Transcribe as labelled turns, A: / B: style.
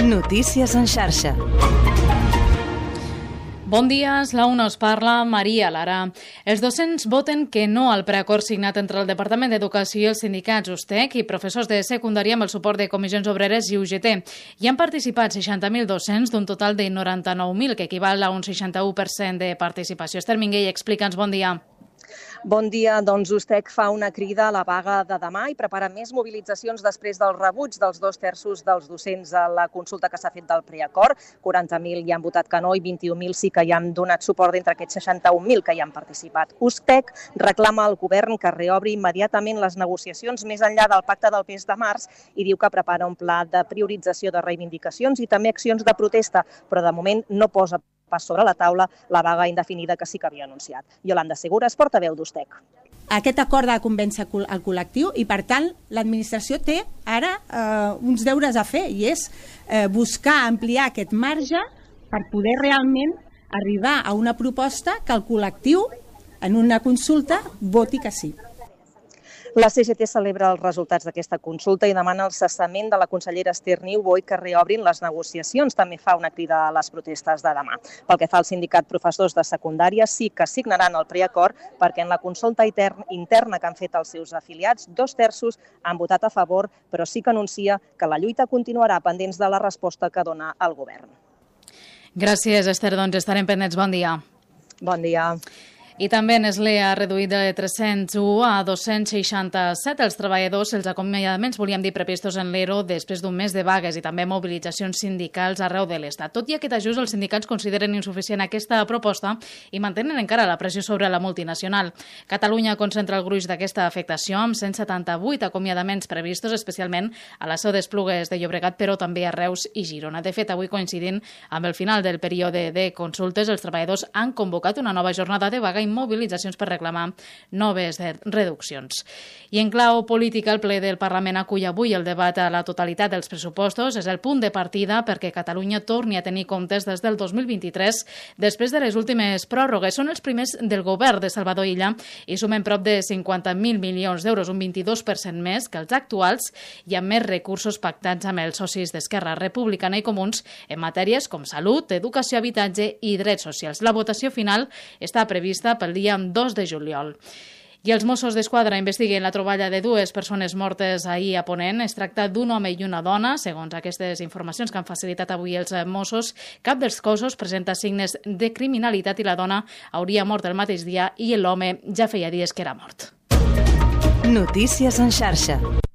A: Notícies en xarxa.
B: Bon dia, la UNA us parla, Maria Lara. Els docents voten que no al preacord signat entre el Departament d'Educació i els sindicats USTEC i professors de secundària amb el suport de Comissions Obreres i UGT. Hi han participat 60.000 docents d'un total de 99.000, que equival a un 61% de participació. Esther Minguell, explica'ns, bon dia.
C: Bon dia. Doncs USTEC fa una crida a la vaga de demà i prepara més mobilitzacions després del rebuig dels 2/3 dels docents a la consulta que s'ha fet del preacord. 40.000 hi han votat que no i 21.000 sí que hi han donat suport d'entre aquests 61.000 que hi han participat. USTEC reclama al govern que reobri immediatament les negociacions més enllà del pacte del mes de març i diu que prepara un pla de priorització de reivindicacions i també accions de protesta, però de moment no posa pas sobre la taula la vaga indefinida que sí que havia anunciat. Yolanda Segura és portaveu d'USTEC.
D: Aquest acord ha de convèncer el col·lectiu i, per tant, l'administració té ara uns deures a fer i és buscar ampliar aquest marge per poder realment arribar a una proposta que el col·lectiu, en una consulta, voti que sí.
C: La CGT celebra els resultats d'aquesta consulta i demana el cessament de la consellera Esther Niubó i que reobrin les negociacions. També fa una crida a les protestes de demà. Pel que fa al sindicat professors de secundària, sí que signaran el preacord perquè en la consulta interna que han fet els seus afiliats, 2/3 han votat a favor, però sí que anuncia que la lluita continuarà pendents de la resposta que dona el govern.
B: Gràcies, Esther. Doncs estarem pendents. Bon dia.
C: Bon dia.
B: I també Nestlé ha reduït de 301 a 267 els treballadors. Els acomiadaments, volíem dir, previstos en l'ERO després d'un mes de vagues i també mobilitzacions sindicals arreu de l'Estat. Tot i aquest ajust, els sindicats consideren insuficient aquesta proposta i mantenen encara la pressió sobre la multinacional. Catalunya concentra el gruix d'aquesta afectació amb 178 acomiadaments previstos, especialment a la seu d'Esplugues de Llobregat, però també a Reus i Girona. De fet, avui, coincidint amb el final del període de consultes, els treballadors han convocat una nova jornada de vaga i mobilitzacions per reclamar noves reduccions. I en clau política, el ple del Parlament acull avui el debat a la totalitat dels pressupostos. És el punt de partida perquè Catalunya torni a tenir comptes des del 2023 després de les últimes pròrrogues. Són els primers del govern de Salvador Illa i sumen prop de 50.000 milions d'euros, un 22% més que els actuals, i amb més recursos pactats amb els socis d'Esquerra Republicana i Comuns en matèries com salut, educació, habitatge i drets socials. La votació final està prevista pel dia 2 de juliol. I els Mossos d'Esquadra investiguen la troballa de dues persones mortes ahir a Ponent. Es tracta d'un home i una dona. Segons aquestes informacions que han facilitat avui els Mossos, cap dels cossos presenta signes de criminalitat i la dona hauria mort el mateix dia i l'home ja feia dies que era mort.
A: Notícies en xarxa.